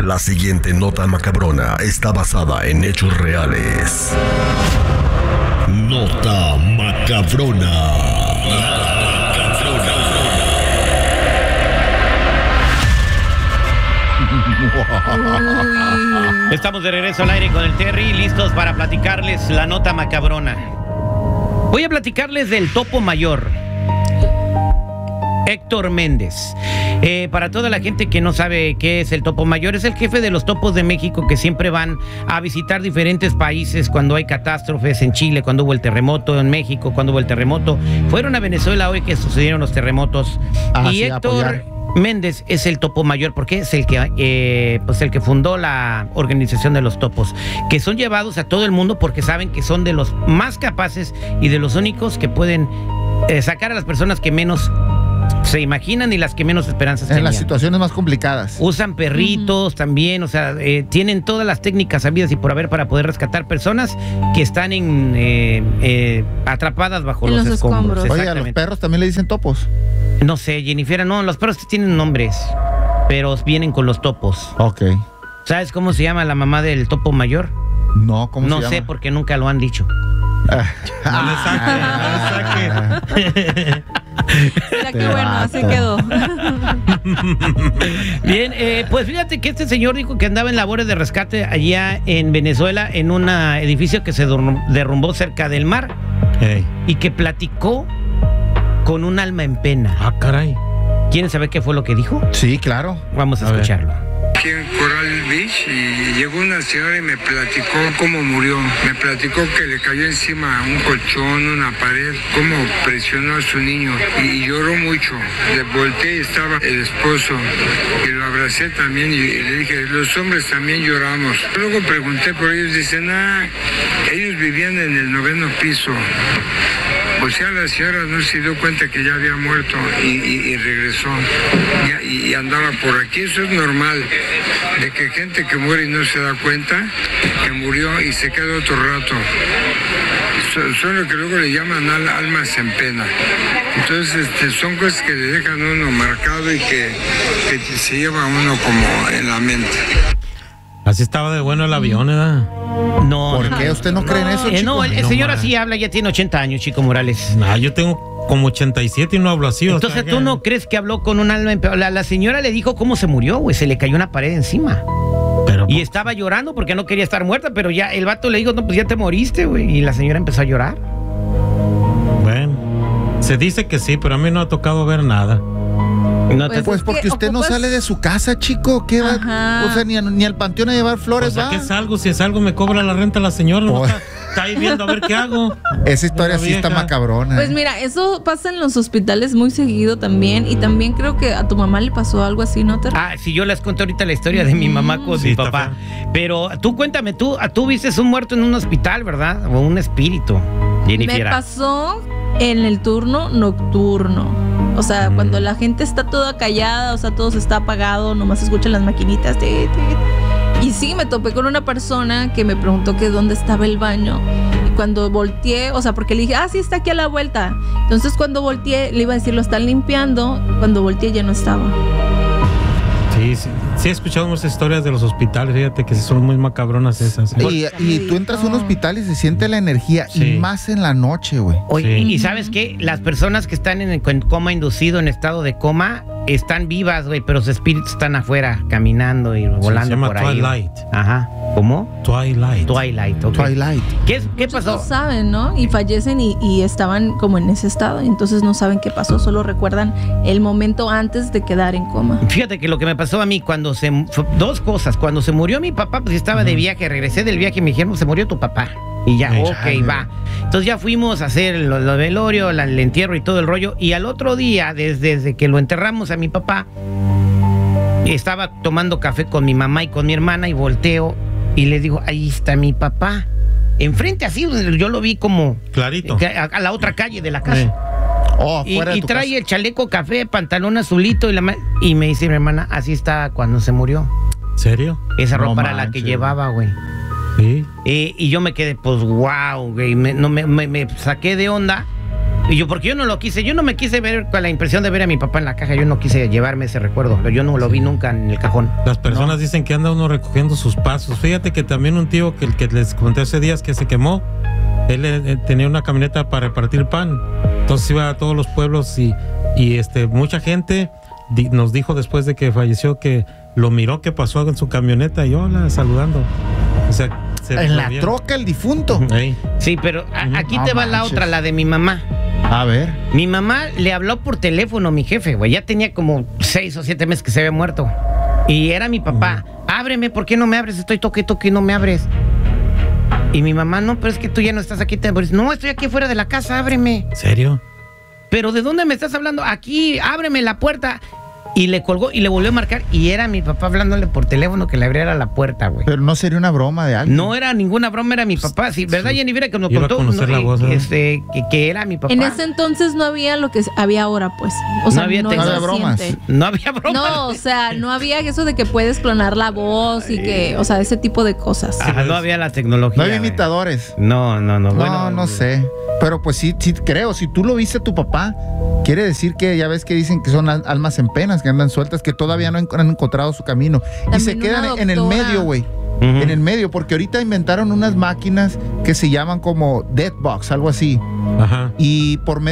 La siguiente nota macabrona está basada en hechos reales. Nota macabrona. Estamos de regreso al aire con el Terry, listos para platicarles la nota macabrona. Voy a platicarles del topo mayor, Héctor Méndez. Para toda la gente que no sabe qué es el topo mayor, es el jefe de los topos de México que siempre van a visitar diferentes países cuando hay catástrofes. En Chile, cuando hubo el terremoto, en México, cuando hubo el terremoto. Fueron a Venezuela hoy que sucedieron los terremotos. Y Héctor Méndez es el topo mayor porque es el que fundó la organización de los topos, que son llevados a todo el mundo porque saben que son de los más capaces y de los únicos que pueden sacar a las personas que menos se imaginan y las que menos esperanzas tenían. En las situaciones más complicadas. Usan perritos también, o sea, tienen todas las técnicas habidas y por haber para poder rescatar personas que están atrapadas bajo los escombros. Oye, a los perros también le dicen topos. No sé, Jennifer, no, los perros tienen nombres, pero vienen con los topos. Ok. ¿Sabes cómo se llama la mamá del topo mayor? No, ¿cómo se llama? No sé, porque nunca lo han dicho. No le saque. Mira qué bueno, así quedó. Bien, pues fíjate que este señor dijo que andaba en labores de rescate allá en Venezuela, en un edificio que se derrumbó cerca del mar. Y que platicó con un alma en pena. Ah, caray. ¿Quieren saber qué fue lo que dijo? Sí, claro. Vamos a escucharlo. Aquí en Coral Beach y llegó una señora y me platicó cómo murió. Me platicó que le cayó encima un colchón, una pared, cómo presionó a su niño y lloró mucho. Le volteé y estaba el esposo y lo abracé también y le dije, los hombres también lloramos. Luego pregunté por ellos, dicen, ellos vivían en el 9º piso. O sea, la señora no se dio cuenta que ya había muerto y regresó y andaba por aquí. Eso es normal, de que gente que muere y no se da cuenta que murió y se queda otro rato. Son lo que luego le llaman almas en pena. Entonces son cosas que le dejan a uno marcado y que se lleva a uno como en la mente. Así estaba de bueno el avión, ¿verdad? No. ¿Por qué? ¿Usted no cree en eso, chico? No, el señor así habla, ya tiene 80 años, Chico Morales. No, yo tengo como 87 y no hablo así. Entonces, ¿tú no crees que habló con un alma en pena? La señora le dijo cómo se murió, güey. Se le cayó una pared encima. Y estaba llorando porque no quería estar muerta, pero ya el vato le dijo, no, pues ya te moriste, güey. Y la señora empezó a llorar. Bueno, se dice que sí, pero a mí no ha tocado ver nada. Pues porque usted no sale de su casa, chico. ¿Qué va? O sea, ni al panteón a llevar flores, ¿a qué salgo? Si es algo, me cobra la renta la señora. No está ahí viendo a ver qué hago. Esa historia sí está macabrona. Pues mira, eso pasa en los hospitales muy seguido también. Y también creo que a tu mamá le pasó algo así, ¿no? Sí, yo les conté ahorita la historia de mi mamá con mi papá. Pero tú cuéntame, tú viste un muerto en un hospital, ¿verdad? O un espíritu. Jennifer. Me pasó en el turno nocturno. O sea, cuando la gente está toda callada, o sea, todo se está apagado, nomás escuchan las maquinitas. Y sí, me topé con una persona que me preguntó que dónde estaba el baño. Y cuando volteé, o sea, porque le dije, sí, está aquí a la vuelta. Entonces, cuando volteé, le iba a decir, lo están limpiando. Cuando volteé, ya no estaba. Sí, he escuchado muchas historias de los hospitales, fíjate que son muy macabronas esas. Y tú entras a un hospital y se siente la energía, y más en la noche, güey. Oye, ¿y sabes qué? Las personas que están en coma inducido, en estado de coma, están vivas, güey, pero sus espíritus están afuera, caminando y volando por ahí. Twilight. Ajá. ¿Cómo? Twilight. Okay. Twilight. ¿Qué pasó? No saben, ¿no? Y fallecen y estaban como en ese estado, entonces no saben qué pasó, solo recuerdan el momento antes de quedar en coma. Fíjate que lo que me pasó a mí dos cosas. Cuando se murió mi papá, pues estaba de viaje, regresé del viaje y me dijeron, se murió tu papá. Y ya, va. Entonces ya fuimos a hacer el velorio, el entierro y todo el rollo. Y al otro día, desde que lo enterramos a mi papá, estaba tomando café con mi mamá y con mi hermana y volteo y le digo, ahí está mi papá. Enfrente así, yo lo vi como... Clarito. A la otra calle de la casa. Y trae el chaleco café, pantalón azulito y me dice mi hermana, así está cuando se murió. ¿Serio? Esa ropa era la que llevaba, güey. Sí. Y yo me quedé, pues, wow, güey. Me saqué de onda. Y yo, porque yo no lo quise, yo no me quise ver con la impresión de ver a mi papá en la caja, yo no quise llevarme ese recuerdo, yo no lo vi nunca en el cajón. Las personas dicen que anda uno recogiendo sus pasos. Fíjate que también un tío que les conté hace días que se quemó, él tenía una camioneta para repartir pan, entonces iba a todos los pueblos y mucha gente nos dijo después de que falleció que lo miró que pasó en su camioneta y hola, saludando. O sea, en la troca el difunto. Sí, pero aquí te va la otra, la de mi mamá. A ver. Mi mamá le habló por teléfono a mi jefe, güey. Ya tenía como 6 o 7 meses que se había muerto. Y era mi papá. Ábreme, ¿por qué no me abres? Estoy toque y no me abres. Y mi mamá, no, pero es que tú ya no estás aquí. No, estoy aquí fuera de la casa, ábreme. ¿En serio? ¿Pero de dónde me estás hablando? Aquí, ábreme la puerta. Y le colgó y le volvió a marcar. Y era mi papá hablándole por teléfono que le abriera la puerta, güey. Pero no sería una broma de alguien. No era ninguna broma, era mi papá. Sí, ¿verdad, Jenny? Mira que nos contó que era mi papá. En ese entonces no había lo que había ahora, pues. O sea, no había bromas. No había bromas. No, o sea, no había eso de que puedes clonar la voz y que, o sea, ese tipo de cosas. Ajá, no había la tecnología. No había imitadores. No. Bueno, no sé. Pero pues sí creo, si tú lo viste a tu papá, quiere decir que ya ves que dicen que son almas en penas, que andan sueltas, que todavía no han encontrado su camino. También y se quedan en el medio, güey. En el medio, porque ahorita inventaron unas máquinas que se llaman como Deathbox, algo así. Ajá. Y por medio